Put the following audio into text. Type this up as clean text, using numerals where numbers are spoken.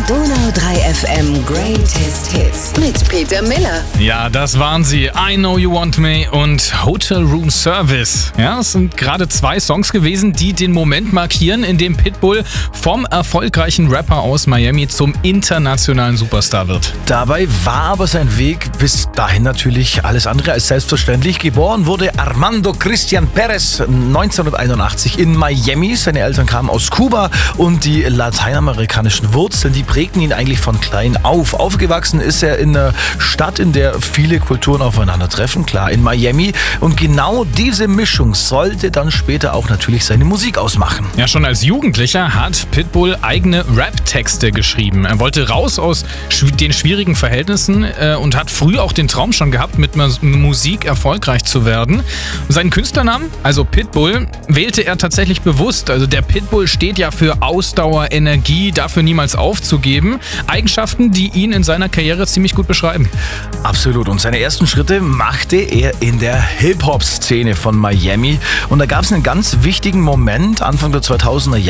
Donau 3 FM Greatest Hits mit Peter Miller. Ja, das waren sie. I Know You Want Me und Hotel Room Service. Ja, es sind gerade zwei Songs gewesen, die den Moment markieren, in dem Pitbull vom erfolgreichen Rapper aus Miami zum internationalen Superstar wird. Dabei war aber sein Weg bis dahin natürlich alles andere als selbstverständlich. Geboren wurde Armando Christian Perez 1981 in Miami. Seine Eltern kamen aus Kuba und die lateinamerikanischen Wurzeln, die prägten ihn eigentlich von klein auf. Aufgewachsen ist er in einer Stadt, in der viele Kulturen aufeinandertreffen, klar, in Miami. Und genau diese Mischung sollte dann später auch natürlich seine Musik ausmachen. Ja, schon als Jugendlicher hat Pitbull eigene Rap-Texte geschrieben. Er wollte raus aus den schwierigen Verhältnissen und hat früh auch den Traum schon gehabt, mit Musik erfolgreich zu werden. Seinen Künstlernamen, also Pitbull, wählte er tatsächlich bewusst. Also der Pitbull steht ja für Ausdauer, Energie, dafür niemals aufzugeben. Eigenschaften, die ihn in seiner Karriere ziemlich gut beschreiben. Absolut. Und seine ersten Schritte machte er in der Hip-Hop-Szene von Miami. Und da gab es einen ganz wichtigen Moment, Anfang der 2000er Jahre.